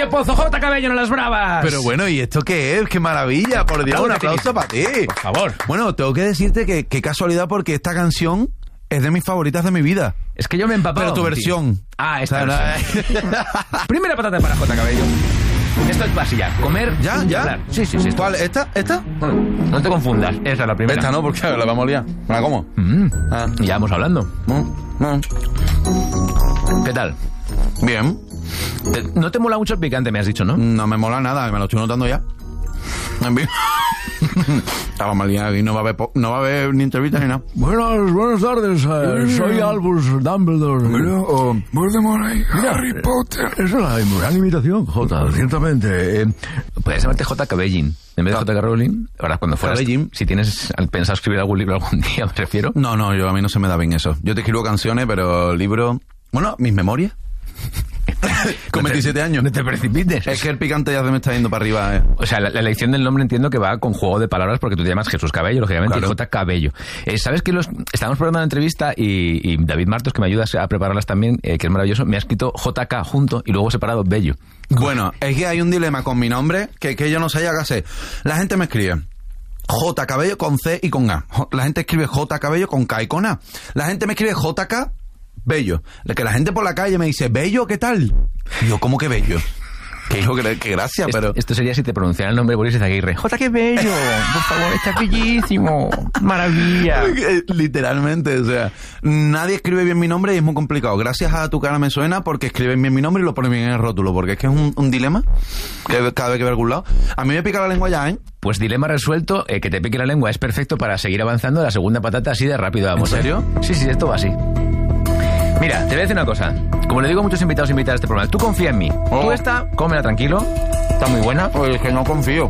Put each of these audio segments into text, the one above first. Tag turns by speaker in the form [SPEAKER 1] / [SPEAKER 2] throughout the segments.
[SPEAKER 1] Antonio Pozo, J. Cabello en las bravas.
[SPEAKER 2] Pero bueno, ¿y esto qué es? ¡Qué maravilla! Por Dios, un aplauso para ti.
[SPEAKER 1] Por favor.
[SPEAKER 2] Bueno, tengo que decirte que qué casualidad, porque esta canción es de mis favoritas de mi vida.
[SPEAKER 1] Es que yo me he empapado.
[SPEAKER 2] Pero tu versión.
[SPEAKER 1] Esta versión. Primera patata para J. Cabello. Esto es básica. Comer.
[SPEAKER 2] ¿Ya?
[SPEAKER 1] Hablar. Sí.
[SPEAKER 2] ¿Cuál? ¿Esta?
[SPEAKER 1] No te confundas. Esa es la primera.
[SPEAKER 2] Esta no, porque la vamos a liar. ¿Me la como?
[SPEAKER 1] Ya vamos hablando. ¿Qué tal?
[SPEAKER 2] Bien.
[SPEAKER 1] ¿No te mola mucho el picante, me has dicho, no?
[SPEAKER 2] No me mola nada, me lo estoy notando ya. En fin. Vamos a liar y no va a haber ni entrevistas ni nada.
[SPEAKER 3] Buenas tardes, soy Albus Dumbledore.
[SPEAKER 4] Voldemort, Harry Potter.
[SPEAKER 3] Esa es la gran imitación, J, ciertamente.
[SPEAKER 1] Puedes llamarte J. Cabellín. En vez de J. Rowling, ahora cuando fueras...
[SPEAKER 2] Cabellín.
[SPEAKER 1] Si tienes pensado escribir algún libro algún día, me refiero.
[SPEAKER 2] No, a mí no se me da bien eso. Yo te escribo canciones, pero libros... Bueno, mis memorias. Con 27 años.
[SPEAKER 1] No te precipites.
[SPEAKER 2] Es que el picante ya se me está yendo para arriba.
[SPEAKER 1] O sea, la elección del nombre entiendo que va con juego de palabras, porque tú te llamas Jesús Cabello, lógicamente, claro. Y J. Cabello. ¿Sabes que estábamos preparando una entrevista y David Martos, que me ayuda a prepararlas también, que es maravilloso, me ha escrito JK junto y luego separado Bello?
[SPEAKER 2] Bueno, es que hay un dilema con mi nombre que yo no sé ya qué hacer. La gente me escribe J. Cabello con C y con A. La gente escribe J. Cabello con K y con A. La gente me escribe JK Bello. Que la gente por la calle me dice, Bello, ¿qué tal? Y yo, ¿cómo que Bello? Que hijo, que gracia, pero...
[SPEAKER 1] Esto sería si te pronunciara el nombre de Boris Izaguirre. ¡J, qué bello! Por favor, está bellísimo. ¡Maravilla!
[SPEAKER 2] Literalmente, o sea, nadie escribe bien mi nombre y es muy complicado. Gracias a Tu Cara Me Suena, porque escriben bien mi nombre y lo ponen bien en el rótulo, porque es que es un dilema que cada vez que veo algún lado. A mí me pica la lengua ya, ¿eh?
[SPEAKER 1] Pues dilema resuelto, que te pique la lengua es perfecto para seguir avanzando la segunda patata así de rápido. Vamos,
[SPEAKER 2] ¿en serio?
[SPEAKER 1] Sí, esto va así. Mira, te voy a decir una cosa. Como le digo a muchos invitados e invitadas a este programa, tú confía en mí. Tú esta, cómela tranquilo. Está muy buena.
[SPEAKER 2] Pues es que no confío.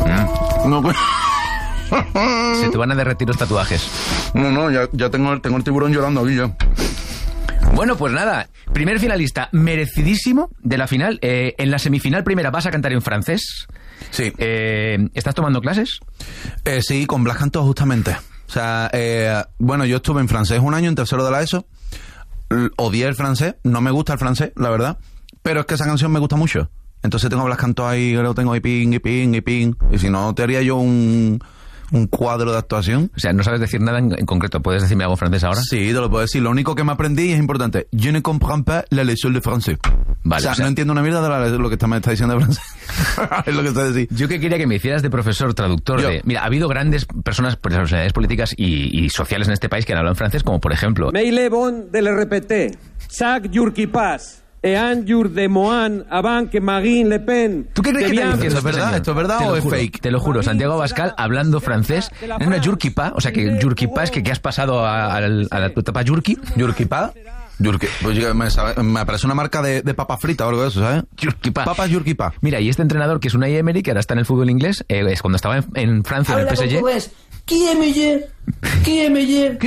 [SPEAKER 1] Se te van a derretir los tatuajes.
[SPEAKER 2] No, ya tengo el tiburón llorando aquí ya.
[SPEAKER 1] Bueno, pues nada. Primer finalista merecidísimo de la final. En la semifinal primera vas a cantar en francés.
[SPEAKER 2] Sí.
[SPEAKER 1] ¿Estás tomando clases?
[SPEAKER 2] Sí, con Blas Cantó justamente. O sea, bueno, yo estuve en francés un año en tercero de la ESO. Odié el francés, no me gusta el francés, la verdad, pero es que esa canción me gusta mucho. Entonces tengo Blas Cantó ahí, lo tengo ahí ping. Y si no, te haría yo un cuadro de actuación.
[SPEAKER 1] O sea, no sabes decir nada en concreto. ¿Puedes decirme algo francés ahora?
[SPEAKER 2] Sí, te lo puedo decir. Lo único que me aprendí es importante. Je ne comprends pas la leçon de français. Vale, o sea, no entiendo una mierda de lo que me está diciendo de francés. Es lo que está diciendo.
[SPEAKER 1] Yo que quería que me hicieras de profesor, traductor. Mira, ha habido grandes personalidades políticas y sociales en este país que han hablado en francés, como por ejemplo...
[SPEAKER 5] Meile bon de l'RPT, Sac Yurkipas, Ean Yur de Moan, Avant que Marine Le Pen...
[SPEAKER 1] ¿Tú qué crees que está diciendo?
[SPEAKER 2] ¿Esto es verdad o es fake?
[SPEAKER 1] Te lo juro, Santiago Abascal hablando francés en una Yurkipa, o sea que Yurkipa es que has pasado a la etapa Yurki.
[SPEAKER 2] ¿Yurkipa? Pues me parece una marca de papa frita o algo de eso, ¿sabes?
[SPEAKER 1] Yurkipa.
[SPEAKER 2] Papas Yurkipa.
[SPEAKER 1] Mira, y este entrenador que es Unai Emery, que ahora está en el fútbol inglés, es cuando estaba en Francia, en el PSG.
[SPEAKER 6] Qui est meilleur?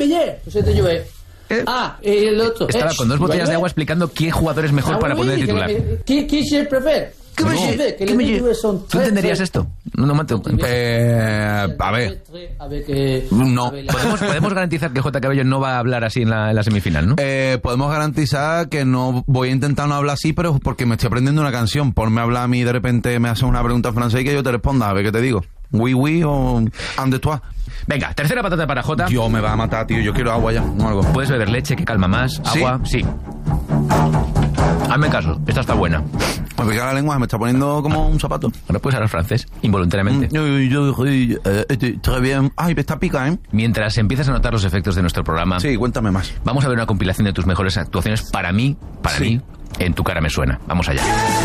[SPEAKER 6] El otro.
[SPEAKER 1] Estaba con 2 botellas de agua explicando qué jugador es mejor para poner de titular.
[SPEAKER 6] ¿Qui se prefiere?
[SPEAKER 1] ¿Tú entenderías esto? No,
[SPEAKER 2] a ver. No.
[SPEAKER 1] ¿Podemos garantizar que J. Cabello no va a hablar así en la semifinal, no?
[SPEAKER 2] Podemos garantizar que no voy a intentar no hablar así, pero porque me estoy aprendiendo una canción. Ponme a hablar a mí y de repente me haces una pregunta en francés y que yo te responda. A ver qué te digo. Oui o ande toi.
[SPEAKER 1] Venga, tercera patata para J.
[SPEAKER 2] Dios, me va a matar, tío. Yo quiero agua ya o algo.
[SPEAKER 1] ¿Puedes beber leche que calma más? ¿Agua? Sí. Hazme caso, esta está buena.
[SPEAKER 2] Me pica la lengua, me está poniendo como un zapato.
[SPEAKER 1] Ahora puedes hablar francés, involuntariamente.
[SPEAKER 2] Très bien. Ay, me está pica, ¿eh?
[SPEAKER 1] Mientras empiezas a notar los efectos de nuestro programa...
[SPEAKER 2] Sí, cuéntame más.
[SPEAKER 1] Vamos a ver una compilación de tus mejores actuaciones para mí, en Tu Cara Me Suena. Vamos allá.